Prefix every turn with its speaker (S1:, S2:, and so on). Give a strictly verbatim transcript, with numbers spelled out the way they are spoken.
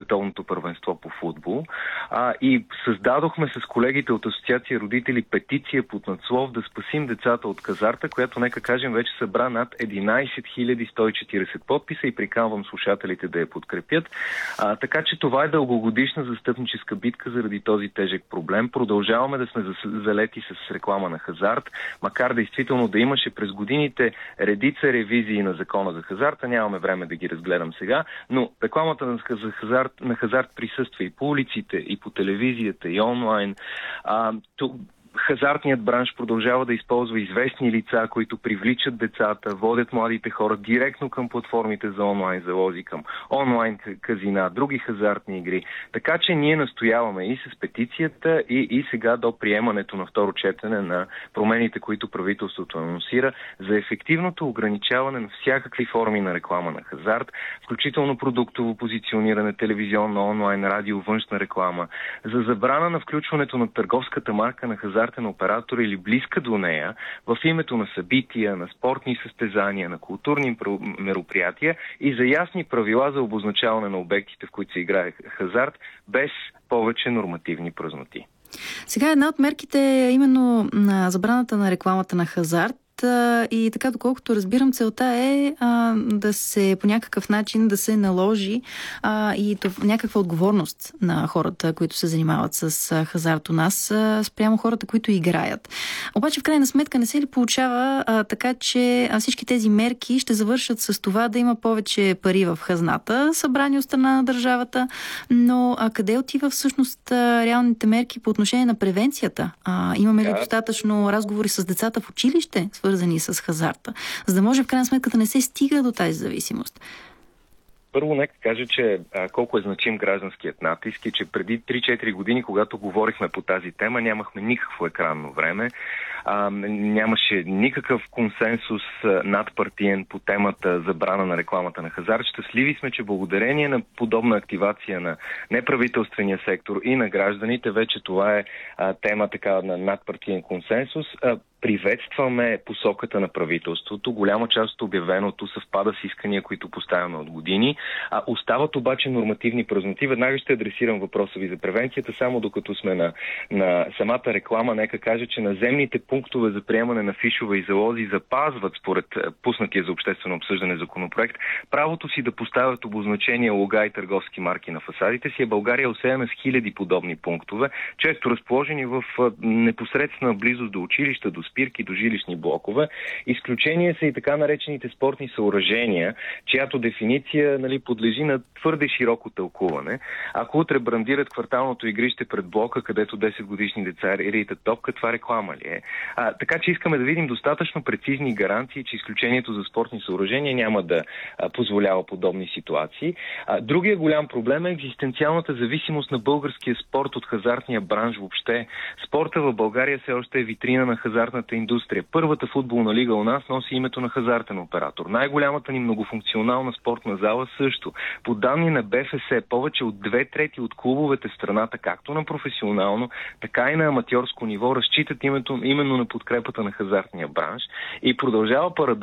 S1: световното първенство по футбол. А, и създадохме с колегите от Асоциация родители петиция под надслов да спасим децата от хазарта, която, нека кажем, вече събра над единайсет хиляди сто и четирийсет подписа и приканвам слушателите да я подкрепят. А, така че това е дългогодишна застъпническа битка заради този тежък проблем. Продължаваме да сме залети с реклама на хазарт, макар действително да имаше през годините редица ревизии на закона за хазарта. Нямаме време да ги разгледам сега, но рекламата на хазарт, на хазарт присъства и по улиците, и по телевизията, и онлайн. А, то, Хазартният бранш продължава да използва известни лица, които привличат децата, водят младите хора директно към платформите за онлайн залози, към онлайн казина, други хазартни игри. Така че ние настояваме и с петицията, и, и сега до приемането на второ четене на промените, които правителството анонсира, за ефективното ограничаване на всякакви форми на реклама на хазарт, включително продуктово позициониране, телевизионна, онлайн, радио, външна реклама, за забрана на включването на търговската марка на хазарт на оператор или близка до нея в името на събития, на спортни състезания, на културни мероприятия и за ясни правила за обозначаване на обектите, в които се играе хазарт, без повече нормативни празноти.
S2: Сега една от мерките е именно на забраната на рекламата на хазарт. И така, доколкото разбирам, целта е а, да се по някакъв начин да се наложи а, и то, някаква отговорност на хората, които се занимават с а, хазарт у нас, а, спрямо хората, които играят. Обаче, в крайна сметка, не се ли получава а, така, че а, всички тези мерки ще завършат с това да има повече пари в хазната, събрани от страна на държавата, но а, къде отива всъщност а, реалните мерки по отношение на превенцията? А, имаме ли достатъчно разговори с децата в училище, свързани с хазарта, за да може в крайна сметка да не се стига до тази зависимост?
S1: Първо, нека кажа, че а, колко е значим гражданският натиск и че преди три-четири години, когато говорихме по тази тема, нямахме никакво екранно време, а, нямаше никакъв консенсус а, надпартиен по темата забрана на рекламата на хазарт. Щастливи сме, че благодарение на подобна активация на неправителствения сектор и на гражданите, вече това е а, тема така на надпартиен консенсус. А, Приветстваме посоката на правителството. Голяма част от обявеното съвпада с искания, които поставяме от години. А остават обаче нормативни празноти. Веднага ще адресирам въпроса ви за превенцията. Само докато сме на, на самата реклама, нека кажа, че наземните пунктове за приемане на фишове и залози запазват, според пуснатия за обществено обсъждане законопроект, правото си да поставят обозначения, лога и търговски марки на фасадите си. България е осеяна с хиляди подобни пунктове, често разположени в непосредствена близост до училища, до спирки, до жилищни блокове. Изключение са и така наречените спортни съоръжения, чиято дефиниция, нали, подлежи на твърде широко тълкуване. Ако утре брандират кварталното игрище пред блока, където десет годишни деца ритат топка, това реклама ли е? А, така че искаме да видим достатъчно прецизни гаранции, че изключението за спортни съоръжения няма да а, позволява подобни ситуации. А, другия голям проблем е екзистенциалната зависимост на българския спорт от хазартния бранш въобще. Спорта в България все още е витрина на хазартна индустрия. Първата футболна лига у нас носи името на хазартен оператор. Най-голямата ни многофункционална спортна зала също. По данни на БФС, повече от две трети от клубовете в страната, както на професионално, така и на аматьорско ниво, разчитат името, именно на подкрепата на хазартния бранш и продължава парадокс